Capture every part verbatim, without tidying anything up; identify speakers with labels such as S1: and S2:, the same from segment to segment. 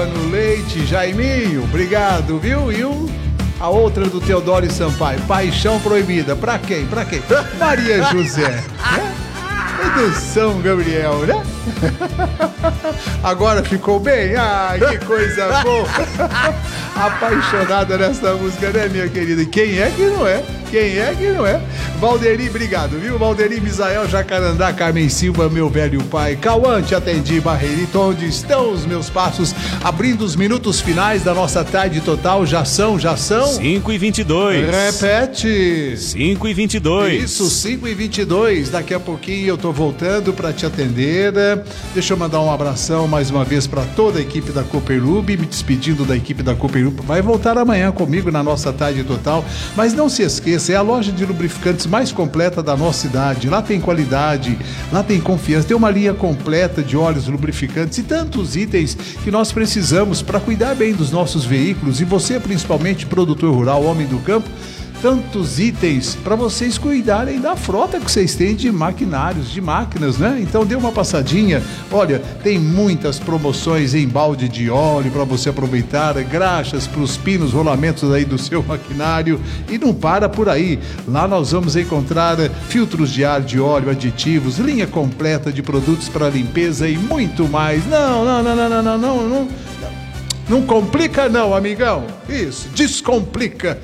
S1: Luciano Leite, Jaiminho, obrigado, viu? E o, a outra do Teodoro Sampaio, Paixão Proibida. Pra quem? Pra quem? Maria José, né? E do São Gabriel, né? Agora ficou bem? Ai, que coisa boa! Apaixonada nessa música, né, minha querida? E quem é que não é? Quem é que não é? Valderi, obrigado, viu? Valderi, Misael, Jacarandá, Carmen Silva, meu velho pai. Cauã, te atendi, Barreirito, onde estão os meus passos? Abrindo os minutos finais da nossa tarde total, já são, já são?
S2: cinco e vinte e dois.
S1: Repete.
S2: cinco e vinte e dois.
S1: Isso, cinco e vinte e dois. Daqui a pouquinho eu tô voltando para te atender. Deixa eu mandar um abração mais uma vez para toda a equipe da Cooperlube, me despedindo da equipe da Cooperlube. Vai voltar amanhã comigo na nossa tarde total, mas não se esqueça, é a loja de lubrificantes mais completa da nossa cidade. Lá tem qualidade, lá tem confiança, tem uma linha completa de óleos lubrificantes e tantos itens que nós precisamos para cuidar bem dos nossos veículos. E você, principalmente produtor rural, homem do campo, tantos itens para vocês cuidarem da frota que vocês têm de maquinários, de máquinas, né? Então dê uma passadinha. Olha, tem muitas promoções em balde de óleo para você aproveitar, graxas para os pinos, rolamentos aí do seu maquinário. E não para por aí. Lá nós vamos encontrar filtros de ar, de óleo, aditivos, linha completa de produtos para limpeza e muito mais. Não, não, não, não, não, não, não, não. Não complica não, amigão. Isso, descomplica.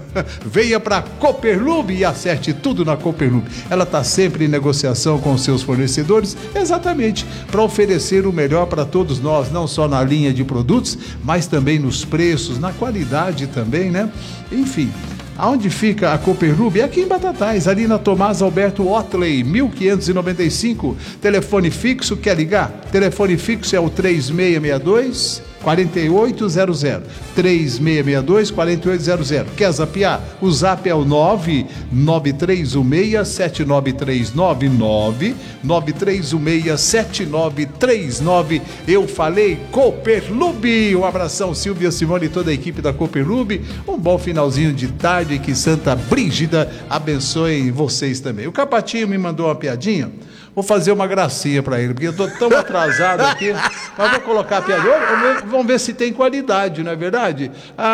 S1: Venha para Cooperlube e acerte tudo na Cooperlube. Ela está sempre em negociação com os seus fornecedores, exatamente, para oferecer o melhor para todos nós, não só na linha de produtos, mas também nos preços, na qualidade também, né? Enfim. Aonde fica a Cooperlube? É aqui em Batatais, ali na Tomás Alberto Otley, mil quinhentos e noventa e cinco. Telefone fixo, quer ligar? Telefone fixo é o três seis seis dois, quatro oito zero zero. três seis seis dois, quatro oito zero zero. Quer zapear? O zap é o nove nove três um seis, sete nove três nove, nove nove três um seis, sete nove três nove. Eu falei Cooperlube. Um abração, Silvia, Simone e toda a equipe da Cooperlube. Um bom finalzinho de tarde, que Santa Brígida abençoe vocês também. O Capatinho me mandou uma piadinha. Vou fazer uma gracinha para ele, porque eu tô tão atrasado aqui. Mas vou colocar a piadinha. Vamos ver se tem qualidade, não é verdade?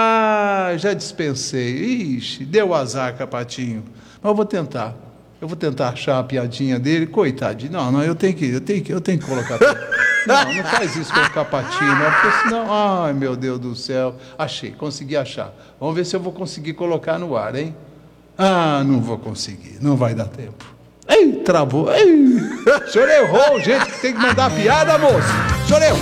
S1: Ah, já dispensei. Ixi, deu azar, Capatinho. Mas eu vou tentar. Eu vou tentar achar a piadinha dele. Coitadinho. Não, não, eu tenho que, eu tenho que, eu tenho que colocar. Não, não faz isso com o Capatinho, não, porque senão... Ai, meu Deus do céu. Achei, consegui achar. Vamos ver se eu vou conseguir colocar no ar, hein? Ah, não vou conseguir. Não vai dar tempo. Ei, travou. Ei. O senhor errou, gente, que tem que mandar piada, moço. O senhor errou.